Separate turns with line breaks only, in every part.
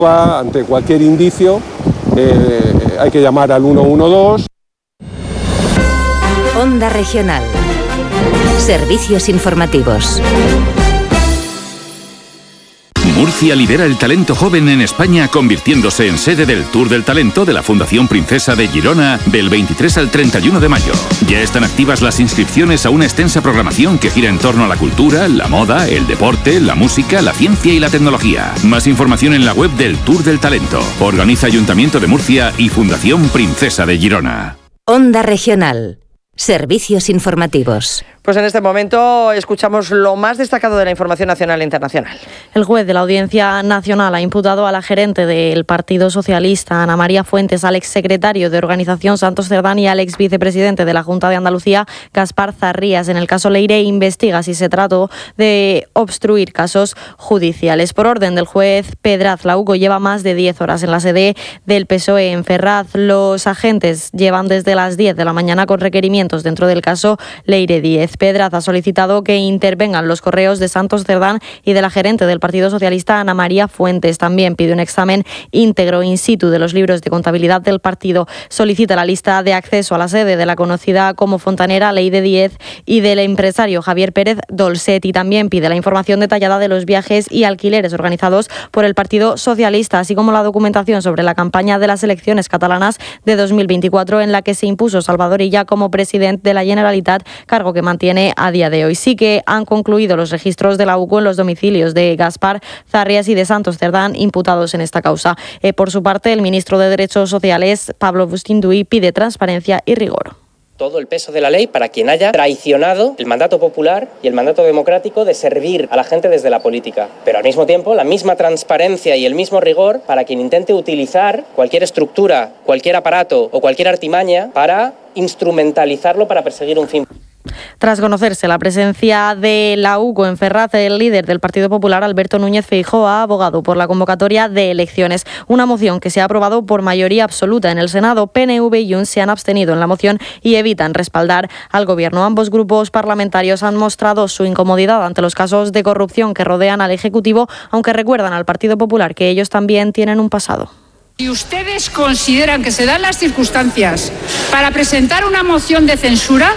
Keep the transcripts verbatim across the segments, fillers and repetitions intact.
Ante cualquier indicio eh, hay que llamar al uno uno dos.
Onda Regional. Servicios informativos.
Murcia lidera el talento joven en España, convirtiéndose en sede del Tour del Talento de la Fundación Princesa de Girona del veintitrés al treinta y uno de mayo. Ya están activas las inscripciones a una extensa programación que gira en torno a la cultura, la moda, el deporte, la música, la ciencia y la tecnología. Más información en la web del Tour del Talento. Organiza Ayuntamiento de Murcia y Fundación Princesa de Girona.
Onda Regional. Servicios informativos.
Pues en este momento escuchamos lo más destacado de la información nacional e internacional.
El juez de la Audiencia Nacional ha imputado a la gerente del Partido Socialista, Ana María Fuentes, al exsecretario de Organización Santos Cerdán y al exvicepresidente de la Junta de Andalucía, Gaspar Zarrías. En el caso Leire investiga si se trató de obstruir casos judiciales. Por orden del juez Pedraz, la UCO lleva más de diez horas en la sede del P S O E en Ferraz. Los agentes llevan desde las diez de la mañana con requerimientos dentro del caso Leire Díez. Pedraz ha solicitado que intervengan los correos de Santos Cerdán y de la gerente del Partido Socialista, Ana María Fuentes. También pide un examen íntegro in situ de los libros de contabilidad del partido. Solicita la lista de acceso a la sede de la conocida como fontanera Leire Díez y del empresario Javier Pérez Dolcet. Y también pide la información detallada de los viajes y alquileres organizados por el Partido Socialista, así como la documentación sobre la campaña de las elecciones catalanas de dos mil veinticuatro, en la que se impuso Salvador Illa como presidente de la Generalitat, cargo que mantiene a día de hoy. Sí que han concluido los registros de la UCO en los domicilios de Gaspar Zarrías y de Santos Cerdán, imputados en esta causa. Eh, por su parte, el ministro de Derechos Sociales, Pablo Bustinduy, pide transparencia y rigor.
Todo el peso de la ley para quien haya traicionado el mandato popular y el mandato democrático de servir a la gente desde la política. Pero al mismo tiempo, la misma transparencia y el mismo rigor para quien intente utilizar cualquier estructura, cualquier aparato o cualquier artimaña para instrumentalizarlo para perseguir un fin.
Tras conocerse la presencia de la UCO en Ferraz, el líder del Partido Popular, Alberto Núñez Feijóo, ha abogado por la convocatoria de elecciones. Una moción que se ha aprobado por mayoría absoluta en el Senado. P N V y Junts se han abstenido en la moción y evitan respaldar al Gobierno. Ambos grupos parlamentarios han mostrado su incomodidad ante los casos de corrupción que rodean al Ejecutivo, aunque recuerdan al Partido Popular que ellos también tienen un pasado.
Si ustedes consideran que se dan las circunstancias para presentar una moción de censura,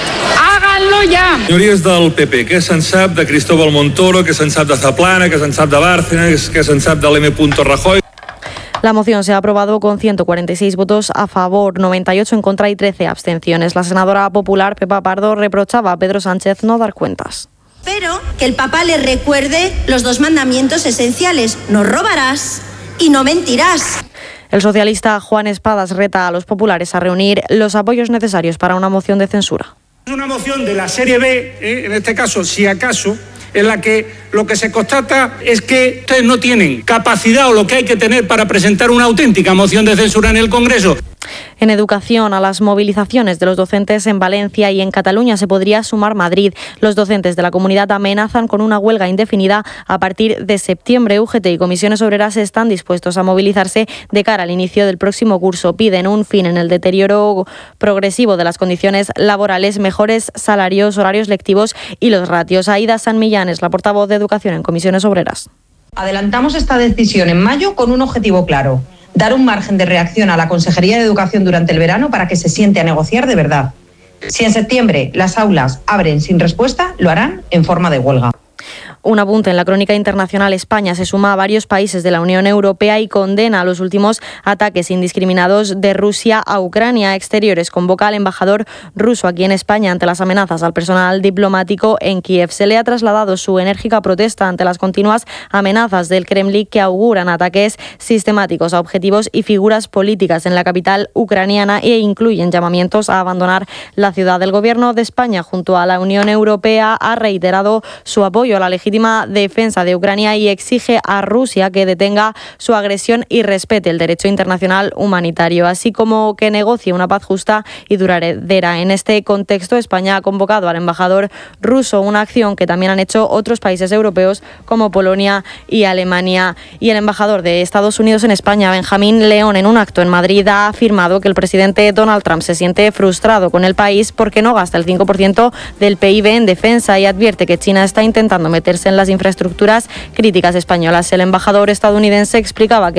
háganlo ya.
Señories del P P, què se'n sap de Cristóbal Montoro, què se'n sap de Zaplana, què se'n sap de Bárcenas, què se'n sap de l'M. Rajoy?
La moción se ha aprobado con ciento cuarenta y seis votos a favor, noventa y ocho en contra y trece abstenciones. La senadora popular Pepa Pardo reprochaba a Pedro Sánchez no dar cuentas.
Pero que el Papa le recuerde los dos mandamientos esenciales: no robarás y no mentirás.
El socialista Juan Espadas reta a los populares a reunir los apoyos necesarios para una moción de censura.
Es una moción de la serie B, ¿eh? En este caso, si acaso, en la que lo que se constata es que ustedes no tienen capacidad o lo que hay que tener para presentar una auténtica moción de censura en el Congreso.
En educación, a las movilizaciones de los docentes en Valencia y en Cataluña se podría sumar Madrid. Los docentes de la comunidad amenazan con una huelga indefinida a partir de septiembre. U G T y comisiones obreras están dispuestos a movilizarse de cara al inicio del próximo curso. Piden un fin en el deterioro progresivo de las condiciones laborales, mejores salarios, horarios lectivos y los ratios. Aida San Millán es la portavoz de Educación en comisiones obreras.
Adelantamos esta decisión en mayo con un objetivo claro: dar un margen de reacción a la Consejería de Educación durante el verano para que se siente a negociar de verdad. Si en septiembre las aulas abren sin respuesta, lo harán en forma de huelga.
Un apunte en la crónica internacional: España se suma a varios países de la Unión Europea y condena los últimos ataques indiscriminados de Rusia a Ucrania. Exteriores convoca al embajador ruso aquí en España ante las amenazas al personal diplomático en Kiev. Se le ha trasladado su enérgica protesta ante las continuas amenazas del Kremlin que auguran ataques sistemáticos a objetivos y figuras políticas en la capital ucraniana e incluyen llamamientos a abandonar la ciudad. El Gobierno de España, junto a la Unión Europea, ha reiterado su apoyo a la legítima defensa de Ucrania y exige a Rusia que detenga su agresión y respete el derecho internacional humanitario, así como que negocie una paz justa y duradera. En este contexto, España ha convocado al embajador ruso, una acción que también han hecho otros países europeos como Polonia y Alemania. Y el embajador de Estados Unidos en España, Benjamín León, en un acto en Madrid ha afirmado que el presidente Donald Trump se siente frustrado con el país porque no gasta el cinco por ciento del P I B en defensa y advierte que China está intentando meterse invertirse en las infraestructuras críticas españolas. El embajador estadounidense explicaba que